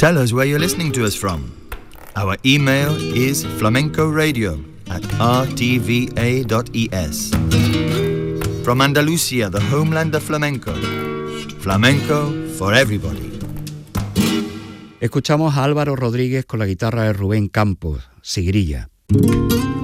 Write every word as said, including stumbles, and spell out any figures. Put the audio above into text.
Tell us where you're listening to us from. Our email is flamencoradio at r t v a dot e s. From Andalusia, the homeland of flamenco. Flamenco for everybody. Escuchamos a Álvaro Rodríguez con la guitarra de Rubén Campos, Sigrilla.